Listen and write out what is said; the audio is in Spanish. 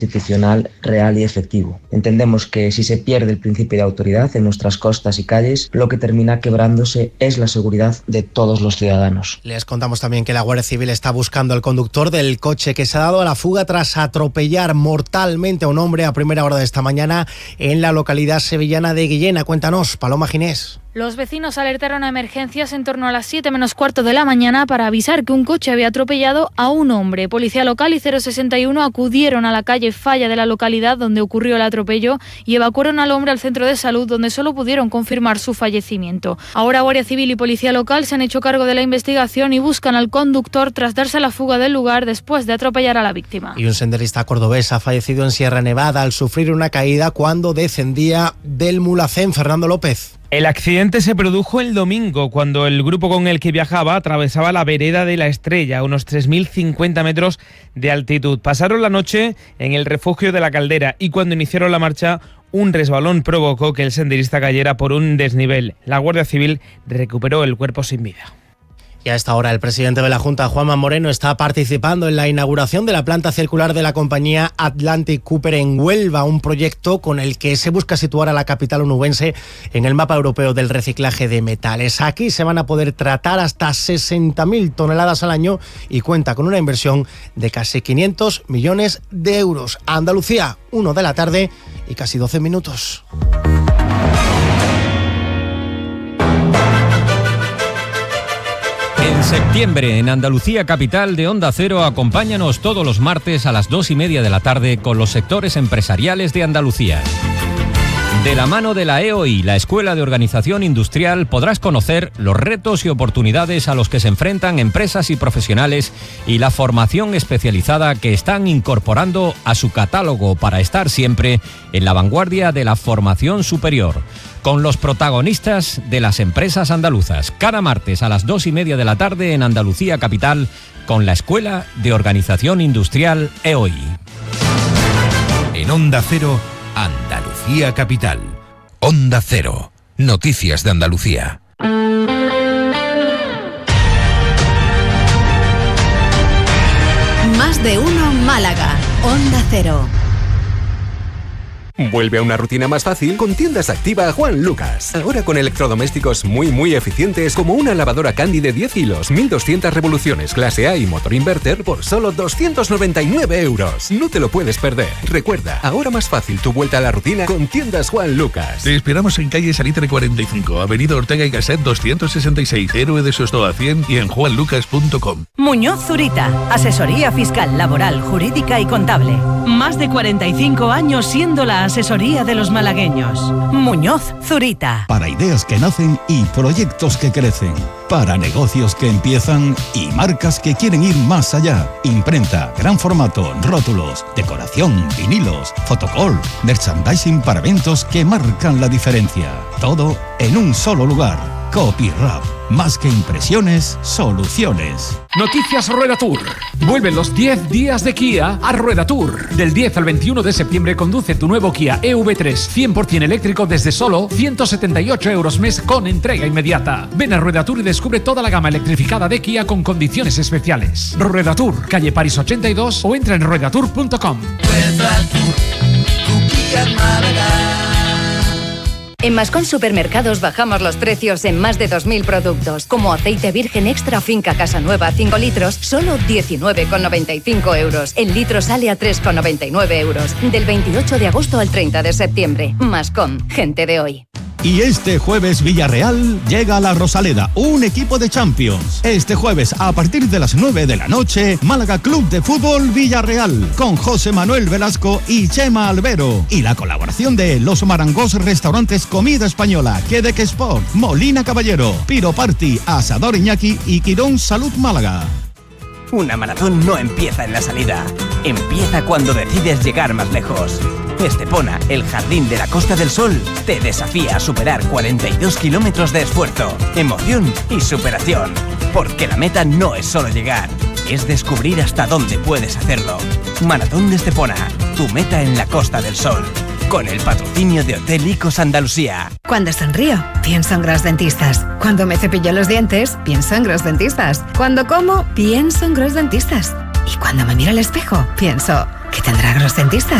institucional real y efectivo. Entendemos que si se pierde el principio de autoridad en nuestras costas y calles, lo que termina quebrándose es la seguridad de todos los ciudadanos. Les contamos también que la Guardia Civil está buscando al conductor del coche que se ha dado a la fuga tras atropellar mortalmente a un hombre a primera hora de esta mañana en la localidad sevillana de Guillena. Cuéntanos, Paloma Ginés. Los vecinos alertaron a emergencias en torno a las 7 menos cuarto de la mañana para avisar que un coche había atropellado a un hombre. Policía local y 061 acudieron a la calle Falla de la localidad donde ocurrió el atropello y evacuaron al hombre al centro de salud, donde solo pudieron confirmar su fallecimiento. Ahora Guardia Civil y Policía local se han hecho cargo de la investigación y buscan al conductor tras darse a la fuga del lugar después de atropellar a la víctima. Y un senderista cordobés ha fallecido en Sierra Nevada al sufrir una caída cuando descendía del Mulhacén. Fernando López. El accidente se produjo el domingo cuando el grupo con el que viajaba atravesaba la vereda de La Estrella, a unos 3.050 metros de altitud. Pasaron la noche en el refugio de la Caldera y cuando iniciaron la marcha, un resbalón provocó que el senderista cayera por un desnivel. La Guardia Civil recuperó el cuerpo sin vida. Y a esta hora el presidente de la Junta, Juanma Moreno, está participando en la inauguración de la planta circular de la compañía Atlantic Cooper en Huelva, un proyecto con el que se busca situar a la capital onubense en el mapa europeo del reciclaje de metales. Aquí se van a poder tratar hasta 60.000 toneladas al año y cuenta con una inversión de casi 500 millones de euros. Andalucía, 1 de la tarde y casi 12 minutos. En septiembre, en Andalucía Capital de Onda Cero, acompáñanos todos los martes a las 2:30 de la tarde con los sectores empresariales de Andalucía. De la mano de la EOI, la Escuela de Organización Industrial, podrás conocer los retos y oportunidades a los que se enfrentan empresas y profesionales y la formación especializada que están incorporando a su catálogo para estar siempre en la vanguardia de la formación superior, con los protagonistas de las empresas andaluzas. Cada martes a las 2:30 de la tarde en Andalucía Capital con la Escuela de Organización Industrial EOI. En Onda Cero, Andalucía Capital. Onda Cero. Noticias de Andalucía. Más de uno Málaga. Onda Cero. Vuelve a una rutina más fácil con Tiendas Activa Juan Lucas. Ahora con electrodomésticos muy eficientes como una lavadora Candy de 10 hilos, 1200 revoluciones clase A y motor inverter por solo 299 euros. No te lo puedes perder. Recuerda, ahora más fácil tu vuelta a la rutina con Tiendas Juan Lucas. Te esperamos en calle Salitre 45, avenida Ortega y Gasset 266, Héroe de Sostoa 100 y en juanlucas.com. Muñoz Zurita, asesoría fiscal, laboral, jurídica y contable. Más de 45 años siendo la asesoría de los malagueños. Muñoz Zurita. Para ideas que nacen y proyectos que crecen. Para negocios que empiezan y marcas que quieren ir más allá. Imprenta, gran formato, rótulos, decoración, vinilos, fotocall, merchandising para eventos que marcan la diferencia. Todo en un solo lugar. Copyrap. Más que impresiones, soluciones. Noticias Rueda Tour. Vuelven los 10 días de Kia a Rueda Tour. Del 10 al 21 de septiembre conduce tu nuevo Kia EV3 100% eléctrico desde solo 178 euros mes con entrega inmediata. Ven a Rueda Tour y descubre toda la gama electrificada de Kia con condiciones especiales. Rueda Tour, calle París 82 o entra en ruedatour.com. Rueda Tour, tu Kia Málaga. En Mascón Supermercados bajamos los precios en más de 2.000 productos, como aceite virgen extra Finca Casa Nueva 5 litros, solo 19,95 euros. El litro sale a 3,99 euros. Del 28 de agosto al 30 de septiembre. Mascón, gente de hoy. Y este jueves Villarreal llega a la Rosaleda, un equipo de Champions. Este jueves a partir de las 9 de la noche, Málaga Club de Fútbol Villarreal, con José Manuel Velasco y Chema Albero. Y la colaboración de Los Marangos Restaurantes Comida Española, Quebec Sport, Molina Caballero, Piro Party, Asador Iñaki y Quirón Salud Málaga. Una maratón no empieza en la salida, empieza cuando decides llegar más lejos. Estepona, el jardín de la Costa del Sol, te desafía a superar 42 kilómetros de esfuerzo, emoción y superación. Porque la meta no es solo llegar, es descubrir hasta dónde puedes hacerlo. Maratón de Estepona, tu meta en la Costa del Sol. Con el patrocinio de Hotel Icos Andalucía. Cuando sonrío, pienso en Gros Dentistas. Cuando me cepillo los dientes, pienso en Gros Dentistas. Cuando como, pienso en Gros Dentistas. Y cuando me miro al espejo, pienso, ¿Qué tendrá Gros Dentistas?